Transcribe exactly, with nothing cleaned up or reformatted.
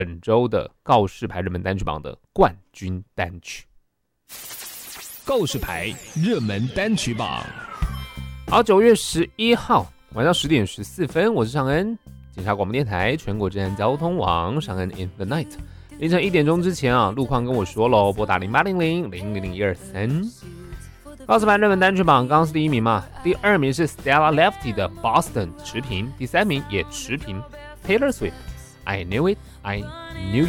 本周的告示牌热门单曲榜的冠军单曲。 告示牌热门单曲榜。 好，九月十一号晚上十点十四分，我是尚恩，警察广播电台全国治安交通网，尚恩 in the night。凌晨一点钟之前啊，路况跟我说喽，拨打零八零零零零零一二三。告示牌热门单曲榜刚刚是第一名嘛，第二名是 Stella Lefty 的 Boston 持平，第三名也持平 Taylor Swift I Knew It I Knew You。